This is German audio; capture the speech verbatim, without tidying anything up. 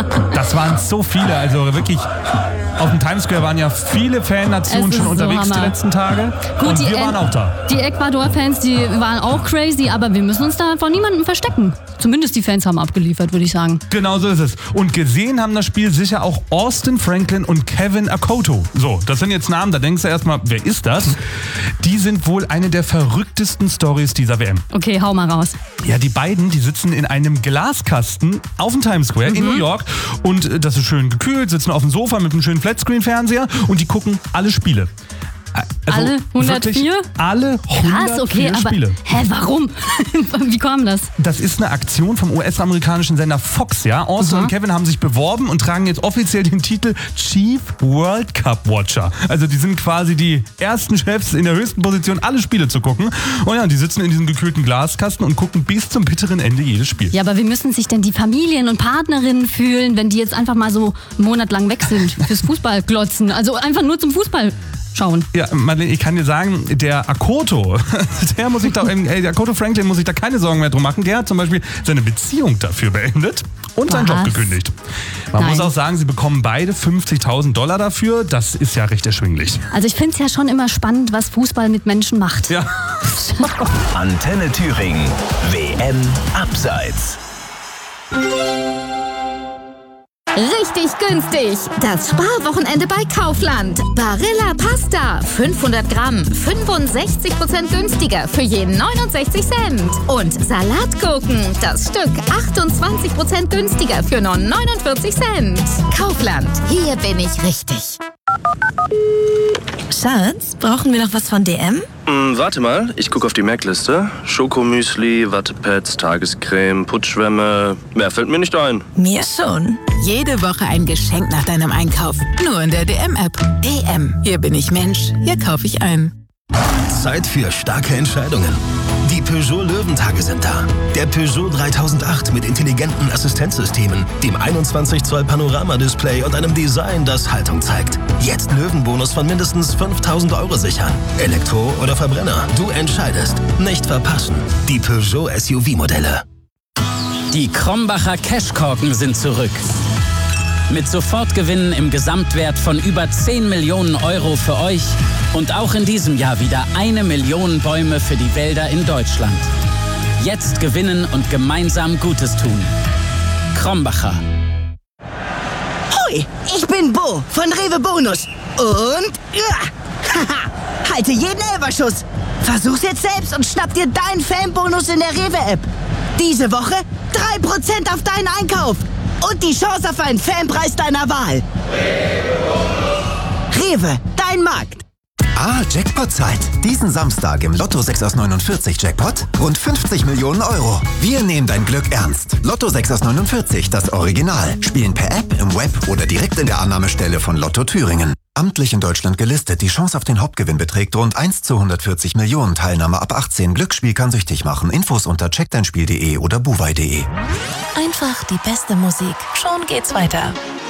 Das waren so viele, also wirklich. Auf dem Times Square waren ja viele Fannationen schon unterwegs so die letzten Tage. Gut, und die wir waren auch da. Die Ecuador-Fans, die waren auch crazy, aber wir müssen uns da vor niemandem verstecken. Zumindest die Fans haben abgeliefert, würde ich sagen. Genau so ist es. Und gesehen haben das Spiel sicher auch Austin Franklin und Kevin Akoto. So, das sind jetzt Namen, da denkst du erstmal, wer ist das? Die sind wohl eine der verrücktesten Stories dieser W M. Okay, hau mal raus. Ja, die beiden, die sitzen in einem Glaskasten auf dem Times Square mhm. in New York und das ist schön gekühlt, sitzen auf dem Sofa mit einem schönen Flatscreen-Fernseher und die gucken alle Spiele. Also alle hundertvier? Alle hundertvier Krass, okay, aber, Spiele. Hä, warum? Wie kam das? Das ist eine Aktion vom U S-amerikanischen Sender Fox, ja. Austin Aha. und Kevin haben sich beworben und tragen jetzt offiziell den Titel Chief World Cup Watcher. Also die sind quasi die ersten Chefs in der höchsten Position, alle Spiele zu gucken. Und ja, die sitzen in diesem gekühlten Glaskasten und gucken bis zum bitteren Ende jedes Spiel. Ja, aber wie müssen sich denn die Familien und Partnerinnen fühlen, wenn die jetzt einfach mal so einen Monat lang weg sind fürs Fußballglotzen? Also einfach nur zum Fußball schauen. Ja, Madeleine, ich kann dir sagen, der Akoto, der muss sich da, äh, der Akoto Franklin muss sich da keine Sorgen mehr drum machen. Der hat zum Beispiel seine Beziehung dafür beendet und Was? seinen Job gekündigt. Man Nein. muss auch sagen, sie bekommen beide fünfzigtausend Dollar dafür. Das ist ja recht erschwinglich. Also ich finde es ja schon immer spannend, was Fußball mit Menschen macht. Ja. Antenne Thüringen. W M Abseits. Richtig günstig. Das Sparwochenende bei Kaufland. Barilla Pasta. fünfhundert Gramm. fünfundsechzig Prozent günstiger für je neunundsechzig Cent. Und Salatgurken. Das Stück achtundzwanzig Prozent günstiger für nur neunundvierzig Cent. Kaufland. Hier bin ich richtig. Schatz, brauchen wir noch was von D M? Mm, warte mal, ich gucke auf die Merkliste. Schokomüsli, Wattepads, Tagescreme, Putzschwämme. Mehr fällt mir nicht ein. Mir schon. Jede Woche ein Geschenk nach deinem Einkauf. Nur in der D M-App. D M. Hier bin ich Mensch. Hier kaufe ich ein. Zeit für starke Entscheidungen. Die Peugeot Löwentage sind da. Der Peugeot dreitausendacht mit intelligenten Assistenzsystemen, dem einundzwanzig Zoll Panoramadisplay und einem Design, das Haltung zeigt. Jetzt Löwenbonus von mindestens fünftausend Euro sichern. Elektro oder Verbrenner, du entscheidest. Nicht verpassen. Die Peugeot S U V-Modelle. Die Krombacher Cashkorken sind zurück. Mit Sofortgewinnen im Gesamtwert von über zehn Millionen Euro für euch und auch in diesem Jahr wieder eine Million Bäume für die Wälder in Deutschland. Jetzt gewinnen und gemeinsam Gutes tun. Krombacher. Hoi, ich bin Bo von Rewe Bonus. Und ja, halte jeden Elferschuss. Versuch's jetzt selbst und schnapp dir deinen Fanbonus in der Rewe-App. Diese Woche drei Prozent auf deinen Einkauf. Und die Chance auf einen Fanpreis deiner Wahl. Rewe, dein Markt. Ah, Jackpot-Zeit. Diesen Samstag im Lotto sechs aus neunundvierzig Jackpot rund fünfzig Millionen Euro. Wir nehmen dein Glück ernst. Lotto sechs aus neunundvierzig, das Original. Spielen per App, im Web oder direkt in der Annahmestelle von Lotto Thüringen. Amtlich in Deutschland gelistet. Die Chance auf den Hauptgewinn beträgt rund eins zu hundertvierzig Millionen. Teilnahme ab achtzehn. Glücksspiel kann süchtig machen. Infos unter check dein spiel punkt de oder buwei punkt de. Einfach die beste Musik. Schon geht's weiter.